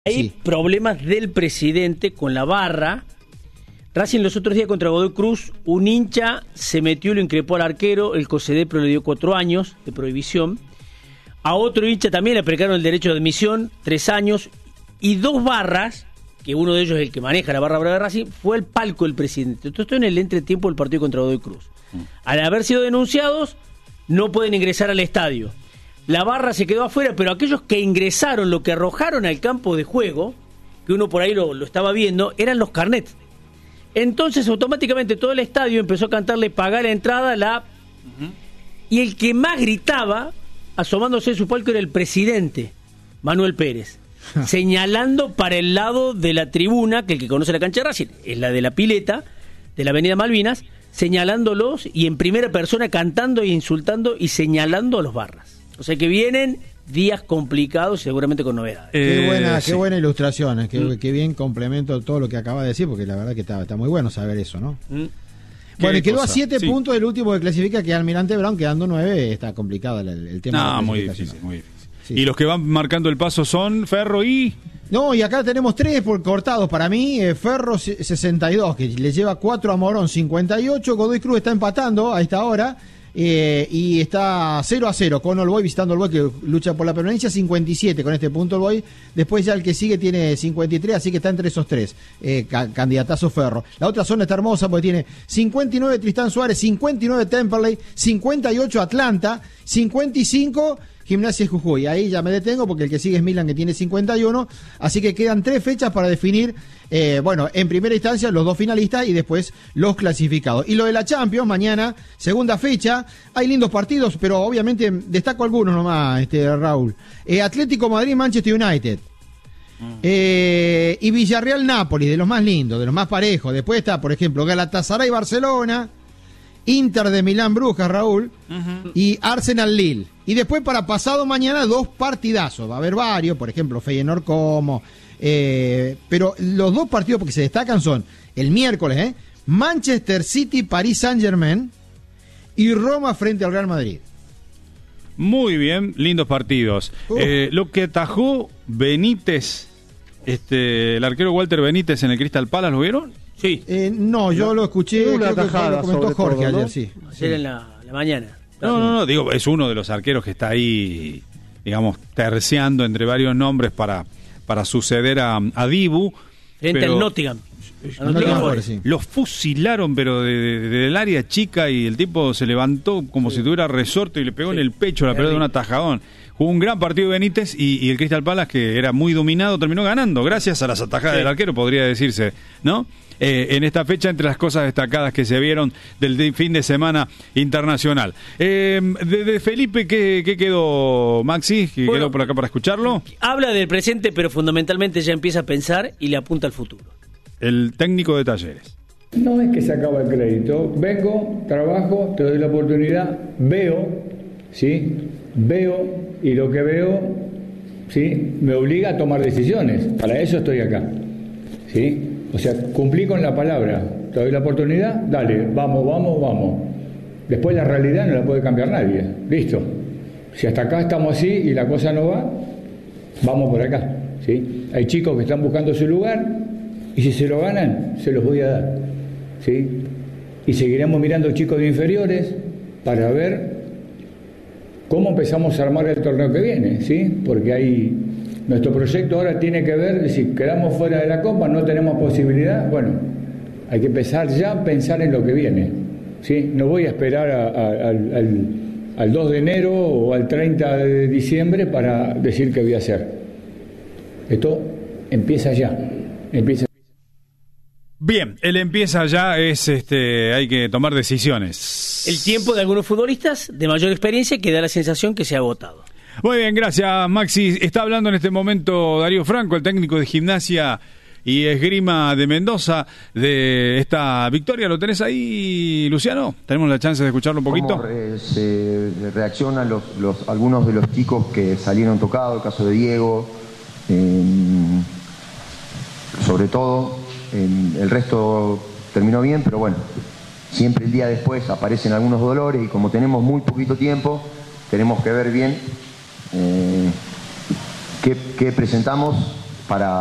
Hay problemas del presidente con la barra. Racing los otros días contra Godoy Cruz, un hincha se metió y lo increpó al arquero, el COSEDEPRO le dio 4 años de prohibición. A otro hincha también le aplicaron el derecho de admisión, 3 años, y 2 barras, que uno de ellos es el que maneja la barra brava de Racing, fue al palco del presidente. Entonces esto en el entretiempo del partido contra Godoy Cruz. Al haber sido denunciados, no pueden ingresar al estadio. La barra se quedó afuera, pero aquellos que ingresaron, lo que arrojaron al campo de juego, que uno por ahí lo estaba viendo, eran los carnets. Entonces automáticamente todo el estadio empezó a cantarle pagar la entrada, y el que más gritaba, asomándose de su palco, era el presidente, Manuel Pérez, señalando para el lado de la tribuna, que el que conoce la cancha de Racing es la de la pileta, de la avenida Malvinas, señalándolos y en primera persona cantando e insultando y señalando a los barras. O sea que vienen días complicados y seguramente con novedades. Qué buena ilustración, qué bien complemento todo lo que acaba de decir, porque la verdad que está muy bueno saber eso, ¿no? Bueno, y quedó a 7 puntos del último que clasifica, que es Almirante Brown, quedando 9, está complicado el tema. No, muy difícil. Sí. Y los que van marcando el paso son Ferro y... No, y acá tenemos 3 por cortados para mí. Ferro 62, que le lleva 4 a Morón, 58. Godoy Cruz está empatando a esta hora. Y está 0-0 con All Boys visitando All Boys, que lucha por la permanencia, 57 con este punto All Boys. Después ya el que sigue tiene 53, así que está entre esos 3 candidatazo Ferro. La otra zona está hermosa porque tiene 59 Tristán Suárez, 59 Temperley, 58 Atlanta, 55 Gimnasia Jujuy. Ahí ya me detengo porque el que sigue es Milan, que tiene 51, así que quedan 3 fechas para definir, en primera instancia los 2 finalistas y después los clasificados. Y lo de la Champions, mañana, segunda fecha, hay lindos partidos, pero obviamente destaco algunos nomás, Raúl. Atlético Madrid, Manchester United. Y Villarreal Nápoles, de los más lindos, de los más parejos. Después está, por ejemplo, Galatasaray Barcelona, Inter de Milán Brujas, Raúl, y Arsenal Lille. Y después para pasado mañana 2 partidazos. Va a haber varios, por ejemplo, Feyenoord Como. Pero los 2 partidos porque se destacan son el miércoles, Manchester City, París Saint-Germain y Roma frente al Real Madrid. Muy bien, lindos partidos. Lo que atajó Benítez, el arquero Walter Benítez en el Crystal Palace, ¿lo vieron? Sí. No, yo lo escuché, una creo tajada, que lo comentó Jorge todo, ¿no? ayer, sí. Ayer en la mañana. No, digo, es uno de los arqueros que está ahí, digamos, terciando entre varios nombres para suceder a Dibu. Frente al Nottingham. Los fusilaron, pero del área chica, y el tipo se levantó como si tuviera resorte y le pegó en el pecho la pelota de un atajadón. Jugó un gran partido Benítez y el Crystal Palace, que era muy dominado, terminó ganando gracias a las atajadas del arquero, podría decirse, ¿no? En esta fecha, entre las cosas destacadas que se vieron del fin de semana internacional. De Felipe, ¿qué quedó, Maxi? ¿Qué quedó por acá para escucharlo? Habla del presente, pero fundamentalmente ya empieza a pensar y le apunta al futuro. El técnico de Talleres. No es que se acaba el crédito. Vengo, trabajo, te doy la oportunidad, veo, ¿sí? Veo, y lo que veo, ¿sí? Me obliga a tomar decisiones. Para eso estoy acá, ¿sí? O sea, cumplí con la palabra. Te doy la oportunidad, dale, vamos. Después la realidad no la puede cambiar nadie. Listo. Si hasta acá estamos así y la cosa no va, vamos por acá, ¿sí? Hay chicos que están buscando su lugar y si se lo ganan, se los voy a dar, ¿sí? Y seguiremos mirando chicos de inferiores para ver cómo empezamos a armar el torneo que viene, ¿sí? Porque nuestro proyecto ahora tiene que ver, si quedamos fuera de la Copa, no tenemos posibilidad, bueno, hay que empezar ya a pensar en lo que viene, ¿sí? No voy a esperar al 2 de enero o al 30 de diciembre para decir qué voy a hacer. Esto empieza ya, Bien, el empieza ya es, hay que tomar decisiones. El tiempo de algunos futbolistas de mayor experiencia que da la sensación que se ha agotado. Muy bien, gracias, Maxi. Está hablando en este momento Darío Franco, el técnico de Gimnasia y Esgrima de Mendoza, de esta victoria. ¿Lo tenés ahí, Luciano? ¿Tenemos la chance de escucharlo un poquito? ¿Cómo se reaccionan algunos de los chicos que salieron tocados? El caso de Diego, sobre todo. El resto terminó bien, pero bueno, siempre el día después aparecen algunos dolores y como tenemos muy poquito tiempo, tenemos que ver bien qué presentamos para